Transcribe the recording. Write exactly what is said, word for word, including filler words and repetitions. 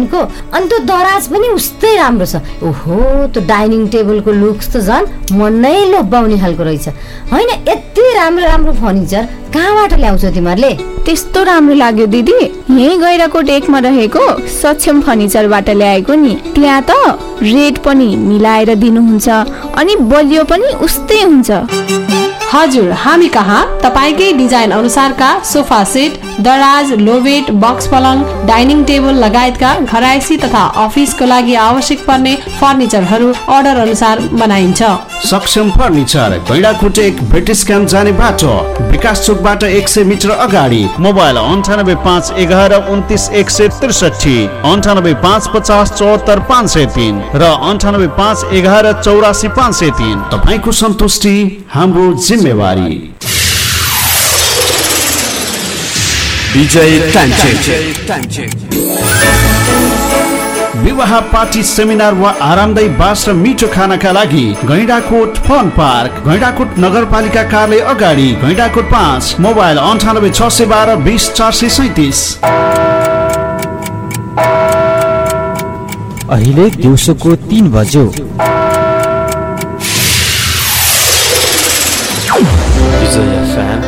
डिजाइनको, अनि त्यो दराज पनि उस्तै राम्रो छ। ओहो, त्यो डाइनिङ टेबलको लुक्स त झन् मन नै लोभ्याउने खालको रहेछ होइन। यति राम्रो राम्रो फर्निचर कहाँबाट ल्याउँछौ तिमीहरूले? त्यस्तो राम्रो लाग्यो दिदी, यही गैराकोट एकमा रहेको सक्षम फर्निचरबाट ल्याएको नि। त्यहाँ त रेट पनि मिलाएर दिनुहुन्छ अनि बलियो पनि उस्तै हुन्छ। हजुर, हामी कहाँ तपाईकै डिजाइन अनुसारका सोफा सेट, दराज, लोबेट, बक्स पलङ, डाइनिङ टेबल लगायतका घरायसी तथा अफिसको लागि आवश्यक पर्ने फर्निचरहरू अर्डर अनुसार बनाइन्छ। सक्षम फर्निचर, गैंडाकोट एक, ब्रिटिश क्याम्प जाने बाटो, विकास चोकबाट एक सय मिटर अगाडि। मोबाइल अन्ठानब्बे पाँच एघार उन्तिस एक सय त्रिसठी, अन्ठानब्बे पाँच पचास चौहत्तर पाँच सय तीन र अन्ठानब्बे पाँच एघार चौरासी पाँच सय तीन। तपाईँको सन्तुष्टि हाम्रो जिम्मेवारी। विजय टाइम विवाह, पार्टी, सेमिनार वा आरामदायी बास र मिठो खानाका लागि गैंडाकोट फन पार्क, गैंडाकोट नगरपालिका कार्यालय अगाडि, गैंडाकोट पाँच। मोबाइल अन्ठानब्बे छ सय बाह्र बिस चार सय सैतिस। अहिले दिउँसोको तीन बज्यो। विजय एफएम